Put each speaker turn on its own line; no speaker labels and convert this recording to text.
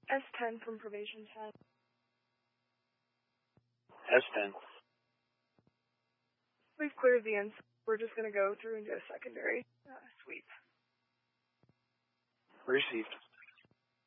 S10 from probation 10.
S10.
We've cleared the ends. We're just going to go through and do a secondary sweep.
Received.